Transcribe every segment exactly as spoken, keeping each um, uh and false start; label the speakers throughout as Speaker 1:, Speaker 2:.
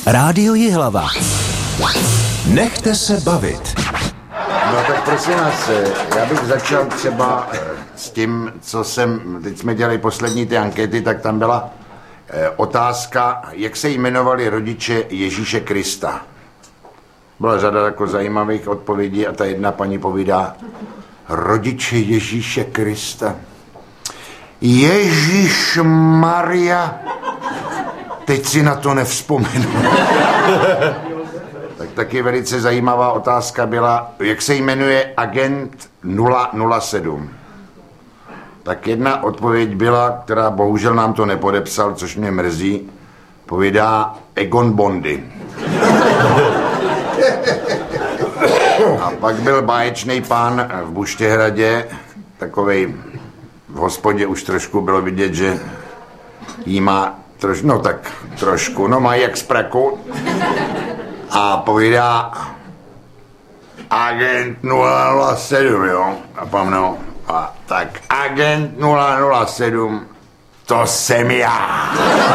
Speaker 1: Rádio Jihlava. Nechte se bavit.
Speaker 2: No tak prosím vás, já bych začal třeba s tím, co jsem, teď jsme dělali poslední ty ankety, tak tam byla eh, otázka, jak se jmenovali rodiče Ježíše Krista. Byla řada jako zajímavých odpovědí a ta jedna paní povídá, rodiče Ježíše Krista. Ježíš Maria, teď si na to nevzpomenu. Tak taky velice zajímavá otázka byla, jak se jmenuje agent nula nula sedm. Tak jedna odpověď byla, která bohužel nám to nepodepsal, což mě mrzí, povídá Egon Bondy. A pak byl báječný pán v Buštěhradě, takovej v hospodě už trošku bylo vidět, že jí má troš, no tak trošku, no má jak z praku. A povídá agent nula nula sedm, jo, a pamnou, a tak agent nula nula sedm, to jsem já.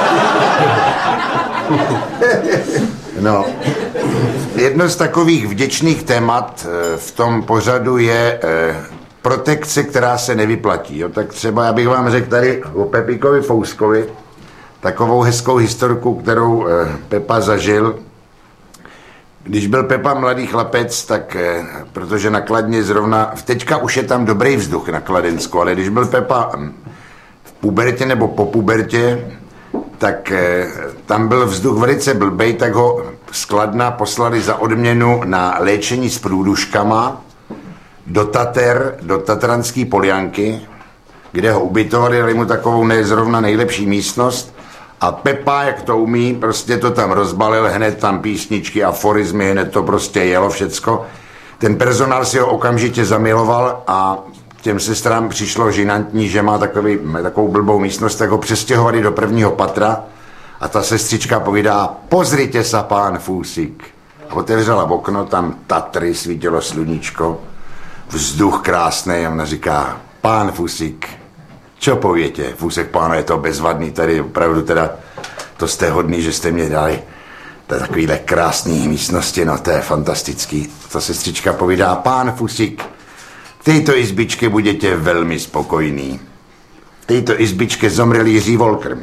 Speaker 2: No, jedno z takových vděčných témat v tom pořadu je protekce, která se nevyplatí, jo, tak třeba já bych vám řekl tady o Pepíkovi Fouskovi takovou hezkou historku, kterou Pepa zažil. Když byl Pepa mladý chlapec, tak, protože na Kladně zrovna, teďka už je tam dobrý vzduch na Kladensku, ale když byl Pepa v pubertě nebo po pubertě, tak tam byl vzduch velice blbej, tak ho z Kladna poslali za odměnu na léčení s průduškama do Tater, do Tatranský Poljanky, kde ho ubytovali, dali mu takovou nezrovna nejlepší místnost. A Pepa, jak to umí, prostě to tam rozbalil, hned tam písničky, aforizmy, hned to prostě jelo všecko. Ten personál si ho okamžitě zamiloval a těm sestrám přišlo žinantní, že má takový, takovou blbou místnost, tak ho přestěhovali do prvního patra a ta sestřička povídá, pozrite sa, pán Fúsik. A otevřela okno, tam Tatry, svítilo sluníčko, vzduch krásný a ona říká, pán Fúsik, čo povětě, Fúsek, páno, je to bezvadný, tady opravdu teda, to jste hodný, že jste mě dali, to je takovýhle krásný místnosti, no to je fantastický. Ta sestřička povídá, pán Fúsik, v této izbičke budete velmi spokojný. V této izbičke zomrel Jiří Volker.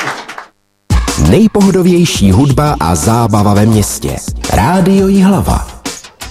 Speaker 1: Nejpohodovější hudba a zábava ve městě. Rádio Jihlava.